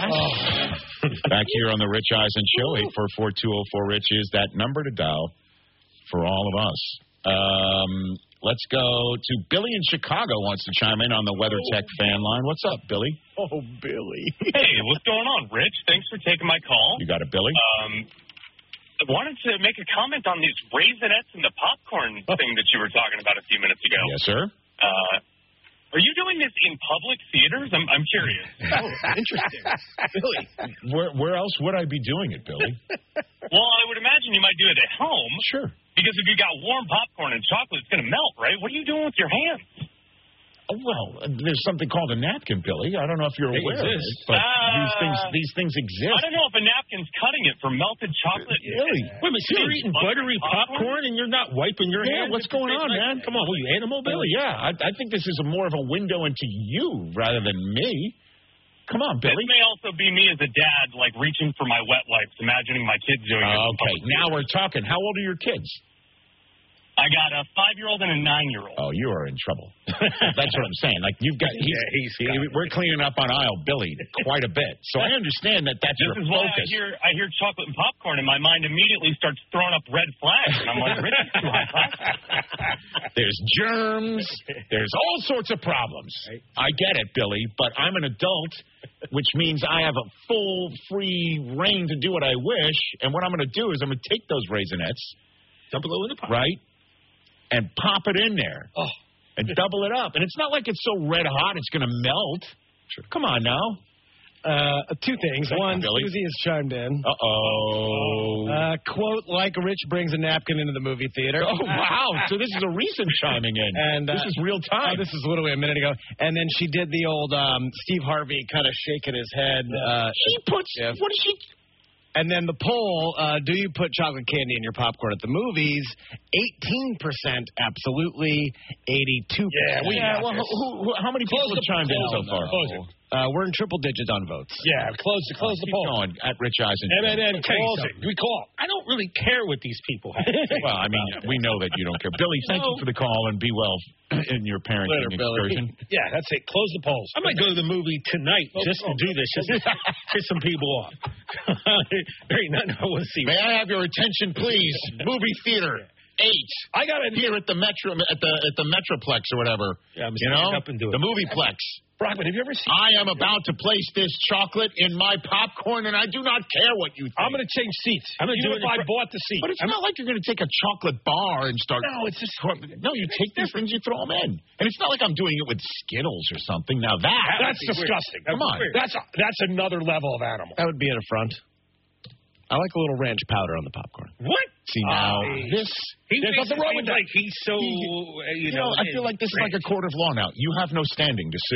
class. Back here on the Rich Eisen Show, 844-204-RICH is that number to dial for all of us. Let's go to Billy in Chicago wants to chime in on the WeatherTech fan line. What's up, Billy? Oh, Billy. Hey, what's going on, Rich? Thanks for taking my call. You got it, Billy? I wanted to make a comment on these Raisinets and the popcorn thing that you were talking about a few minutes ago. Yes, sir. Are you doing this in public theaters? I'm curious. Oh, interesting. Billy. Where else would I be doing it, Billy? Well, I would imagine you might do it at home. Sure. Because if you got warm popcorn and chocolate, it's going to melt, right? What are you doing with your hands? Oh, well, there's something called a napkin, Billy. I don't know if you're aware of it, but these things exist. I don't know if a napkin's cutting it for melted chocolate. Really? Wait a minute, so you're eating buttery popcorn and you're not wiping your hands? What's going on, man? Come on, you animal, Billy? Yeah, I think this is more of a window into you rather than me. Come on, Billy. This may also be me as a dad, like reaching for my wet wipes, imagining my kids doing it. Okay, now we're talking. How old are your kids? I got a 5-year-old and a 9-year-old. Oh, you are in trouble. That's what I'm saying. Like, you've got, we're cleaning up on aisle Billy quite a bit. So I understand that's your This is why focus. I hear chocolate and popcorn, and my mind immediately starts throwing up red flags. And I'm like, Rich, it's too high class. There's germs. There's all sorts of problems. I get it, Billy, but I'm an adult, which means I have a full, free reign to do what I wish. And what I'm going to do is I'm going to take those Raisinets, dump it low in the pot. Right? And pop it in there. Oh. And double it up. And it's not like it's so red hot it's going to melt. Sure. Come on now. Two things. One, Susie has chimed in. Uh-oh. Quote, like Rich brings a napkin into the movie theater. Oh, wow. So this is a recent chiming in. And this is real time. This is literally a minute ago. And then she did the old Steve Harvey kind of shaking his head. She puts, what is she... And then the poll, do you put chocolate candy in your popcorn at the movies? 18% absolutely, 82%. How many people have chimed in so far? We're in triple digits on votes. Yeah, close the poll. Going at Rich Eisen. And close it. We call. I don't really care what these people have to say. Well, I mean, we know that you don't care. Billy, thank you for the call, and be well in your parenting excursion. Yeah, that's it. Close the polls. I might go to the movie tonight just to do this, just to piss some people off. There ain't nothing I want to see. May I have your attention, please? Movie theater 8. I got it here at the Metro at the Metroplex or whatever. Yeah, I'm up and do it. The Movieplex. Brockman, have you ever seen? I am about to place this chocolate in my popcorn, and I do not care what you think. I'm going to change seats. I'm going to do it if I bought the seat. But it's not like you're going to take a chocolate bar and start. No, it's just. No, you take these things, you throw them in, and it's not like I'm doing it with Skittles or something. Now that's disgusting. Come on, that's another level of animal. That would be an affront. I like a little ranch powder on the popcorn. What? See, now, there's nothing wrong with that. Like he's so, I feel like this is like a court of law now. You have no standing to sue.